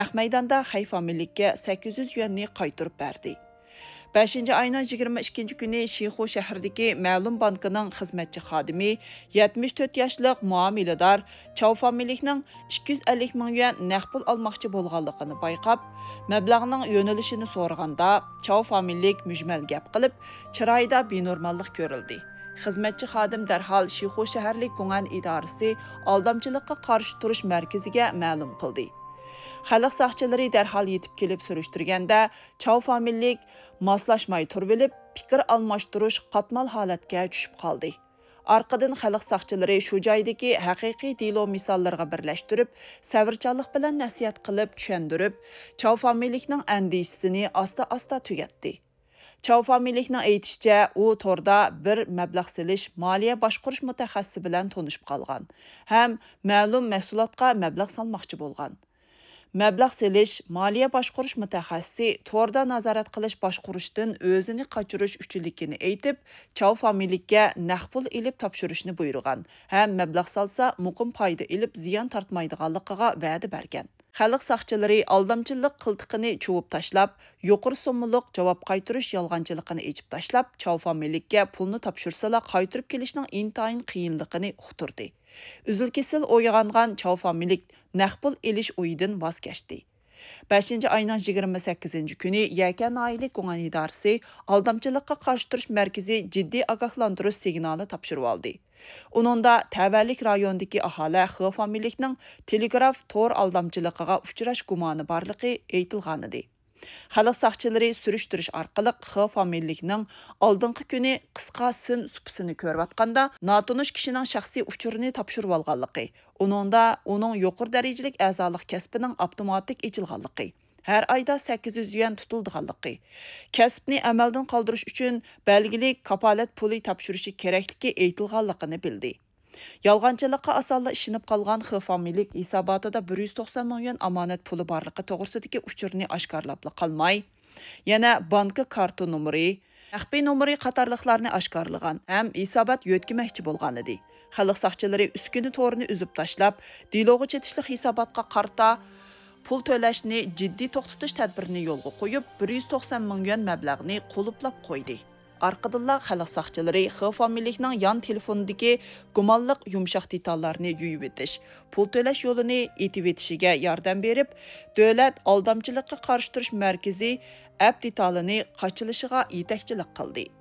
maydonda Xəy familikka 800 yuanni qaytarib berdi. 5 ayının 22 günü Şixu şəhərdəki məlum bankının xizmətçi xadimi 74 yaşlıq muamiladar Çav familikning 250 ming yuan naqd pul almoqchi bo'lganligini bayqab, mablag'ning yo'nalishini so'raganda Çav familik mujmal gap qilib, chiroyida benormallik ko'rildi. Xizmətçi xadim dərhal Şixu şəhərlik Gungan idarəsi aldamçılıqqa qarşı turuş mərkəziga ma'lum qildi. Xalq saqchilari dərhal yetib kelib surishtirganda, Çav familik moslashmay turvilib, fikr almashtirish qatmal holatga tushib qoldi. Arqadan xalq saqchilari shu joydagi haqiqiy delo misollarga birlashtirib, savrchanlik bilan nasihat qilib tushundirib, Çav familikning andishisini asta-asta tugatdi. Çav familikning aytishicha, u torda bir mablag' silish moliya boshqarish mutaxassisi bilan tanishib qolgan, ham ma'lum mahsulotga mablag' solmoqchi bo'lgan. Məbləğ selish, maliya boshqarish mutaxassisi torda nazorat qilish boshqarishdan o'zini qochirish uchunligini aytib, Çav familikka naqd pul ilib topshirishni buyurgan, ham mablag' solsa muqim foyda ilib ziyon tortmaydiganligiga va'da bergan. Xalq saqchilari aldamchilik qiltiqini chuvib tashlab, yuqori summalık javob qaytarish yolg'onchiligini echib tashlab, Çav familikka pulni topshirsalar qaytarib kelishning intayin qiyinligini uqtirdi. Üzül-kesil o'yg'ongan Çav familik naqd pul elish o'yidan voz kechdi. 5 ayının 28 günü Yakan oilik Gungan idarəsi aldamçılıqqa qarşı turuş mərkəzi ciddi agahlandırış signali topshirib oldi. Uningda təvəllik rayonidagi aholi Xı familikning telegraf tor aldamçılıqqa uchrash gumoni borligi aytilgan edi. Xalq saqchilari surishtirish orqali Xı familikning oldingi kuni qisqa sin supsini ko'rayotganda notanish kishining shaxsiy uchurini topshirib olganligi, uningda uning yuqori darajalik a'zolik kasbining avtomatik echilganligi, har oyda 800 yuan tutildiganligi, kasbni amaldan qoldirish uchun belgilik kapolat puli topshirishi kerakligi aytilganligini bildi. Yalğançılıqqa asalla işinib qalğan Xı familik hisobatida 190 ming yuan amonat puli borligi to'g'risidagi uchurni oshkorlab qalmay, yana banka karta nomeri, maxfiy nomeri qatorliqlarni oshkorlagan ham hisobot yo'tkimoqchi bo'lgan edi. Xalq saqchilari uskuni to'rini uzib tashlab, diloga chetishli hisobotga qarta pul to'lashni jiddiy to'xtatish tadbirini yo'lga qo'yib, 190 ming yuan mablag'ni qo'liplab qo'ydi. Arqadınla xalq saqchilari Xı familikning yon telefonidagi gumonliq yumshoq detallarni yuyib etish, pul to'lash yo'lini etib etishiga yordam berib, davlat aldamchilikqa qarshi turish markazi app detalini qachilishiga yetakchilik qildi.